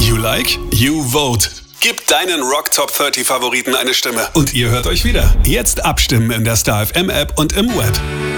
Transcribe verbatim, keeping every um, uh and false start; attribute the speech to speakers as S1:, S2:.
S1: You like, you vote. Gib deinen Rock Top dreißig Favoriten eine Stimme. Und ihr hört euch wieder. Jetzt abstimmen in der Star F M App und im Web.